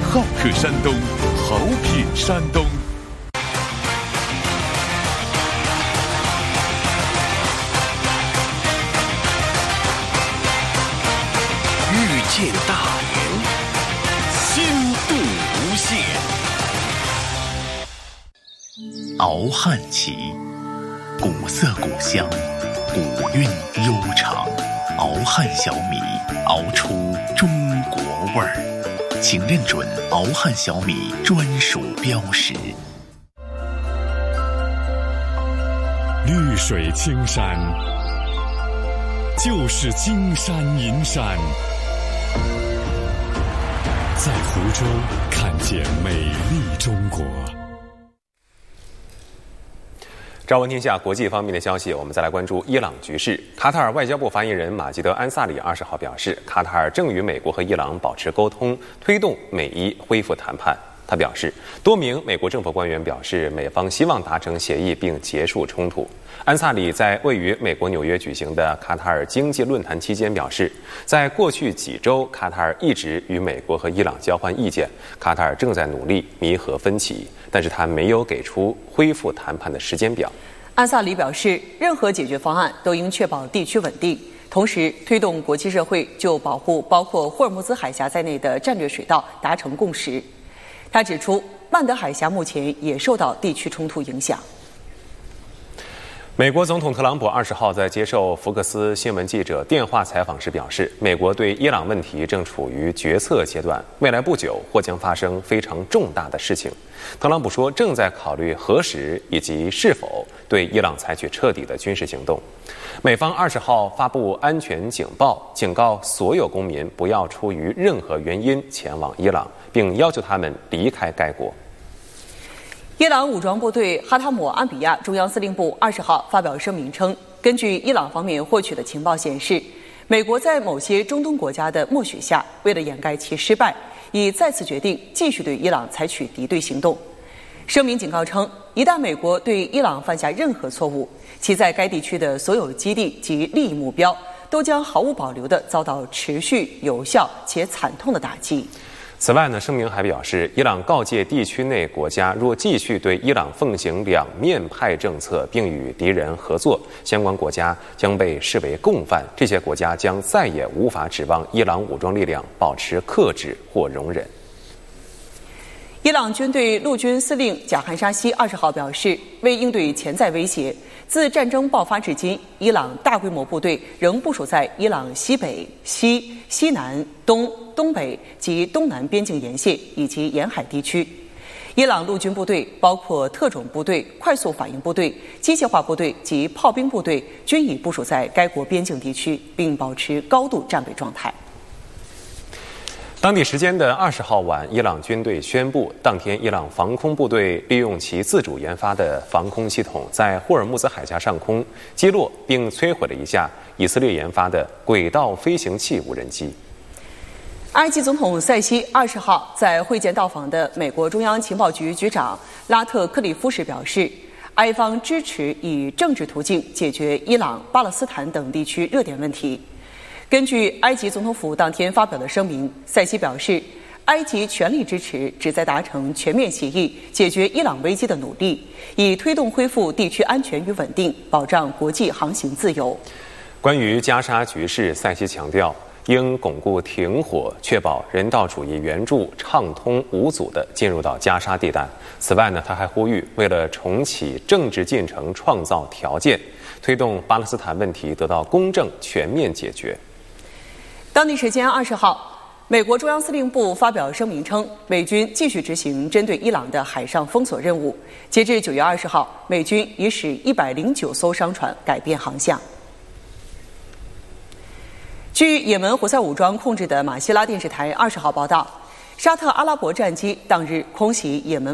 好客山东，好品山东。 遇见大连，心动无限。熬汉旗，古色古香，古韵悠长。熬汉小米，熬出中国味儿，请认准熬汉小米专属标识。 绿水青山，就是金山银山。在湖州看见美丽中国。 朝闻天下国际方面的消息，我们再来关注伊朗局势。卡塔尔外交部发言人马吉德·安萨里20号表示，卡塔尔正与美国和伊朗保持沟通，推动美伊恢复谈判。他表示，多名美国政府官员表示，美方希望达成协议并结束冲突。安萨里在位于美国纽约举行的卡塔尔经济论坛期间表示，在过去几周，卡塔尔一直与美国和伊朗交换意见，卡塔尔正在努力弥合分歧，但是他没有给出恢复谈判的时间表。 安萨里表示，任何解决方案都应确保地区稳定，同时推动国际社会就保护包括霍尔木兹海峡在内的战略水道达成共识。他指出，曼德海峡目前也受到地区冲突影响。 美国总统特朗普20号在接受福克斯新闻记者电话采访时表示，美国对伊朗问题正处于决策阶段，未来不久或将发生非常重大的事情。特朗普说，正在考虑何时以及是否对伊朗采取彻底的军事行动。美方20号发布安全警报，警告所有公民不要出于任何原因前往伊朗，并要求他们离开该国。 伊朗武装部队哈塔姆安比亚中央司令部20号发表声明称，根据伊朗方面获取的情报显示，美国在某些中东国家的默许下，为了掩盖其失败，已再次决定继续对伊朗采取敌对行动。声明警告称，一旦美国对伊朗犯下任何错误，其在该地区的所有基地及利益目标都将毫无保留地遭到持续、有效且惨痛的打击。 此外呢，声明还表示，伊朗告诫地区内国家，若继续对伊朗奉行两面派政策，并与敌人合作，相关国家将被视为共犯，这些国家将再也无法指望伊朗武装力量保持克制或容忍。 伊朗军队陆军司令贾汗沙希20号表示，为应对潜在威胁，自战争爆发至今，伊朗大规模部队仍部署在伊朗西北、西南、东北及东南边境沿线以及沿海地区。伊朗陆军部队包括特种部队、快速反应部队、机械化部队及炮兵部队均已部署在该国边境地区，并保持高度战备状态。 当地时间的20号晚，伊朗军队宣布，当天伊朗防空部队利用其自主研发的防空系统，在霍尔木兹海峡上空击落并摧毁了一架以色列研发的轨道飞行器无人机。 埃及总统塞西20号在会见到访的美国中央情报局局长拉特克利夫时表示，埃方支持以政治途径解决伊朗、巴勒斯坦等地区热点问题。根据埃及总统府当天发表的声明，塞西表示，埃及全力支持旨在达成全面协议、解决伊朗危机的努力，以推动恢复地区安全与稳定，保障国际航行自由。 关于加沙局势，塞西强调，应巩固停火，确保人道主义援助畅通无阻地进入到加沙地带。此外呢，他还呼吁，为了重启政治进程创造条件，推动巴勒斯坦问题得到公正全面解决。 当地时间20号，美国中央司令部发表声明称，美军继续执行针对伊朗的海上封锁任务。截至9月20号，美军已使109艘商船改变航向。据也门胡塞武装控制的马希拉电视台20号报道，沙特阿拉伯战机当日空袭也门